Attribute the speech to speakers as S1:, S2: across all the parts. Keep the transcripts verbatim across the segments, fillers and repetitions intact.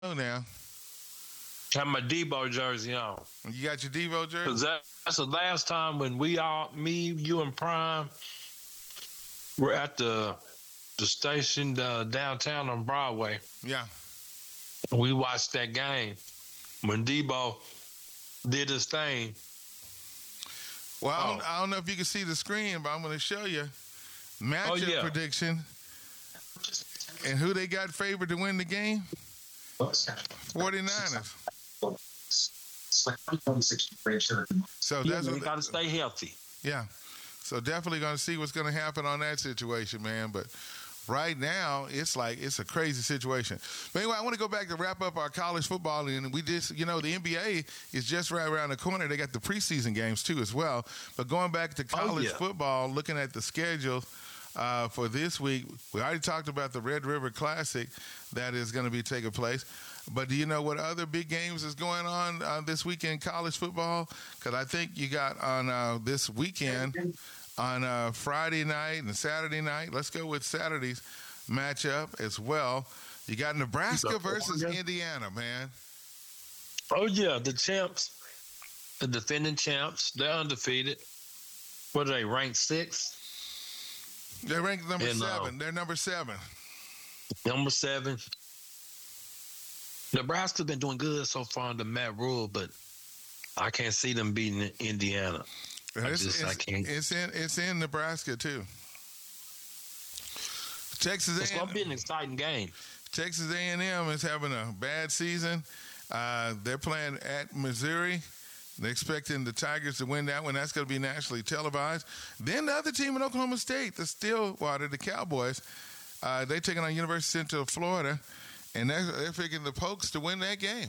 S1: Oh, now
S2: Have my Debo jersey on.
S1: you got your Devo jersey.
S2: Cause that, that's the last time when we all, me, you, and Prime, were at the the station uh, downtown on Broadway.
S1: Yeah.
S2: We watched that game when Debo did his thing.
S1: Well, I don't,
S2: Oh,
S1: I don't know if you can see the screen, but I'm going to show you
S2: oh
S1: matchup
S2: yeah.
S1: prediction and who they got favored to win the game. 49ers. So
S2: Yeah,
S1: that's
S2: man,
S1: what.
S2: you got to stay healthy.
S1: Yeah. So definitely going to see what's going to happen on that situation, man. But right now, it's like it's a crazy situation. But anyway, I want to go back to wrap up our college football, and we just, you know, the N B A is just right around the corner. They got the preseason games too as well. But going back to college
S2: yeah.
S1: football, looking at the schedule uh, for this week, we already talked about the Red River Classic that is going to be taking place. But do you know what other big games is going on uh, this weekend in college football? Because I think you got on uh, this weekend on uh, Friday night and Saturday night. Let's go with Saturday's matchup as well. You got Nebraska versus Indiana, man.
S2: Oh yeah, the champs, the defending champs, they're undefeated. What are they, ranked six?
S1: They're ranked number
S2: And, uh,
S1: seven. They're number seven.
S2: Number seven. Nebraska's been doing good so far under Matt Rule, but I can't see them beating Indiana.
S1: And
S2: I
S1: It's,
S2: just I
S1: it's,
S2: can't.
S1: it's in it's in Nebraska too. Texas
S2: It's
S1: A
S2: gonna be
S1: and
S2: an exciting game.
S1: Texas A and M is having a bad season. Uh, they're playing at Missouri. They're expecting the Tigers to win that one. That's going to be nationally televised. Then the other team in Oklahoma State, the Stillwater, the Cowboys, uh, they're taking on University of Central Florida, and they're, they're picking the Pokes to win that game.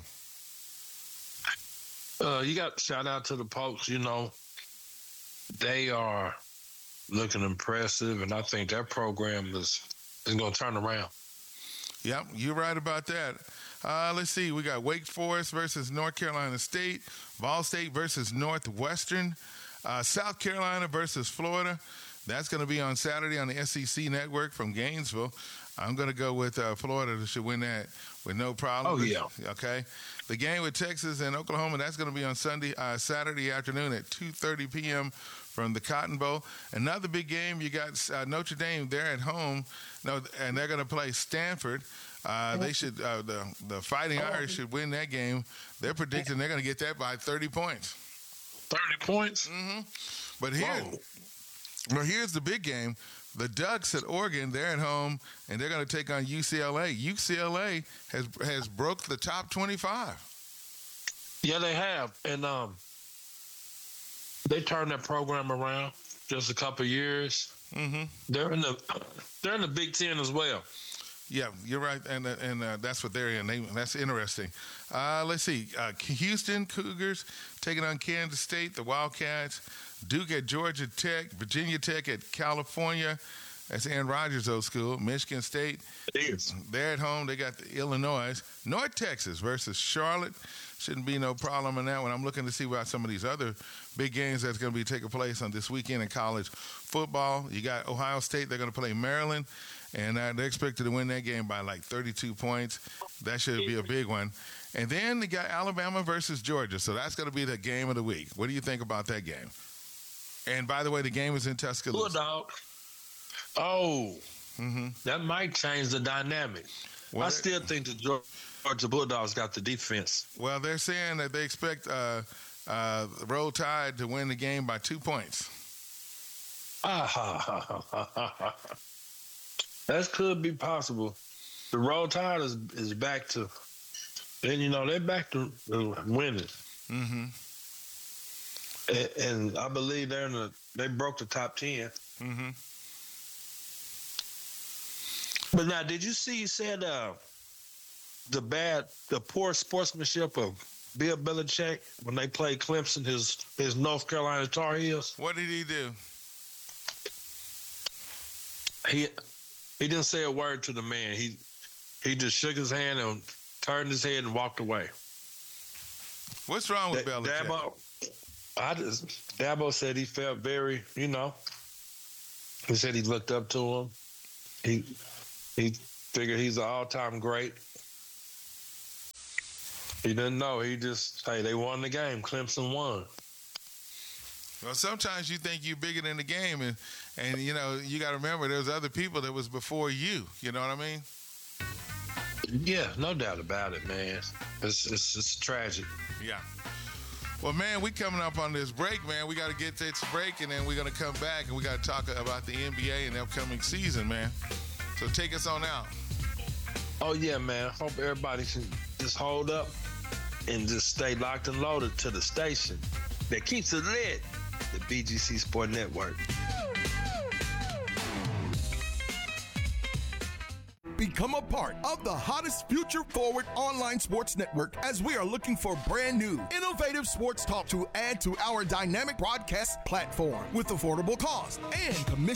S2: Uh, you got shout out to the Pokes. You know, they are looking impressive, and I think their program is is going to turn around.
S1: Yep, you're right about that. Uh, let's see. We got Wake Forest versus North Carolina State, Ball State versus Northwestern, uh, South Carolina versus Florida. That's going to be on Saturday on the S E C network from Gainesville. I'm going to go with uh, Florida to should win that with no problem.
S2: Oh, yeah.
S1: Okay. The game with Texas and Oklahoma, that's going to be on Sunday, uh, Saturday afternoon at two thirty p.m. from the Cotton Bowl. Another big game, you got uh, Notre Dame. They're at home, no, and they're going to play Stanford. Uh, they should uh, the the Fighting Irish should win that game. They're predicting they're going to get that by thirty points.
S2: Thirty points.
S1: Mm-hmm. But here,
S2: Whoa.
S1: well, here's the big game. The Ducks at Oregon, they're at home, and they're going to take on U C L A. U C L A has has broke the top twenty-five.
S2: Yeah, they have, and um, they turned that program around just a couple of years.
S1: Mm-hmm.
S2: They're in the they're in the Big Ten as well.
S1: Yeah, you're right, and uh, and uh, that's what they're in. They, that's interesting. Uh, let's see, uh, Houston Cougars taking on Kansas State, the Wildcats. Duke at Georgia Tech, Virginia Tech at California. That's Aaron Rodgers' old school. Michigan State,
S2: It is.
S1: they're at home. They got the Illinois. North Texas versus Charlotte. Shouldn't be no problem in that one. I'm looking to see about some of these other big games that's going to be taking place on this weekend in college football. You got Ohio State. They're going to play Maryland, and uh, they're expected to win that game by like thirty-two points. That should be a big one. And then they got Alabama versus Georgia. So that's going to be the game of the week. What do you think about that game? And by the way, the game is in Tuscaloosa.
S2: Bulldog. Oh,
S1: Mm-hmm.
S2: that might change the dynamic.
S1: Well,
S2: I still think the Georgia Bulldogs got the defense.
S1: well, they're saying that they expect uh, uh, Roll Tide to win the game by two points.
S2: Ah, ha, ha, ha, ha, ha, ha. That could be possible. The Roll Tide is, is back to, and you know, they're back to uh, winning.
S1: Mm-hmm.
S2: And, and I believe they're in the, they broke the top ten.
S1: Mm-hmm.
S2: But now, did you see? He said uh, the bad, the poor sportsmanship of Bill Belichick when they played Clemson, his his North Carolina Tar Heels.
S1: What did he do?
S2: He he didn't say a word to the man. He he just shook his hand and turned his head and walked away.
S1: What's wrong with
S2: Da-
S1: Belichick?
S2: Dabo, I just Dabo said he felt very, you know. He said he looked up to him. He he figured he's an all-time great. He didn't know. He just, hey, they won the game. Clemson won.
S1: Well, sometimes you think you're bigger than the game, and, and you know, you got to remember there's other people that was before you. You know what I mean?
S2: Yeah, no doubt about it, man. It's, it's, it's tragic.
S1: Yeah. Well, man, we coming up on this break, man. We got to get this break, and then we're going to come back, and we got to talk about the N B A and the upcoming season, man. So take us on out.
S2: Oh, yeah, man. Hope everybody can just hold up and just stay locked and loaded to the station that keeps it lit, the B G C Sport Network.
S3: Become a part of the hottest future forward online sports network as we are looking for brand new, innovative sports talk to add to our dynamic broadcast platform with affordable cost and commission.